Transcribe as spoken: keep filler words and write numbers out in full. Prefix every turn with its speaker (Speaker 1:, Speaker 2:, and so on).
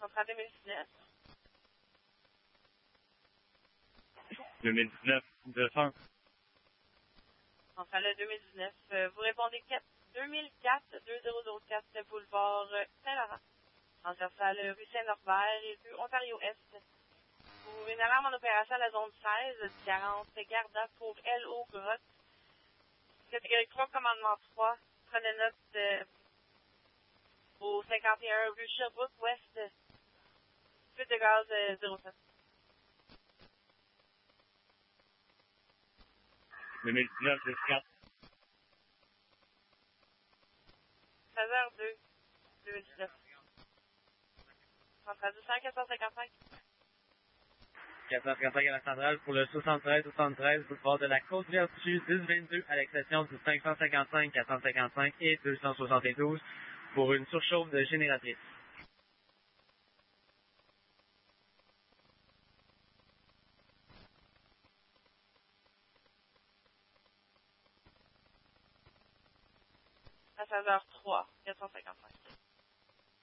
Speaker 1: Centrale deux mille dix-neuf.
Speaker 2: deux mille dix-neuf, de centre.
Speaker 1: Centrale deux mille dix-neuf. Euh, vous répondez deux mille quatre, deux zéro zéro quatre, boulevard Saint-Laurent. Transversale rue Saint-Norbert et rue Ontario-Est. Pour une alarme en opération à la zone seize, quarante, Garda pour L O Grotte. Catégorie trois, commandement trois. Prenez note euh, au cinquante et un rue Sherbrooke-Ouest. Fuite de gaz euh, zéro sept.
Speaker 2: deux mille dix-neuf, dix quatre.
Speaker 1: seize heures deux, deux mille dix-neuf. Centrale du cent, quatre cent cinquante-cinq.
Speaker 2: quatre cent cinquante-cinq à la centrale pour le soixante-treize soixante-treize, boulevard de la Côte-Vertu, dix vingt-deux, à l'exception du cinq cent cinquante-cinq, quatre cent cinquante-cinq et deux cent soixante-douze, pour une surchauffe de génératrice.
Speaker 1: À seize heures trois, quatre cent cinquante-cinq.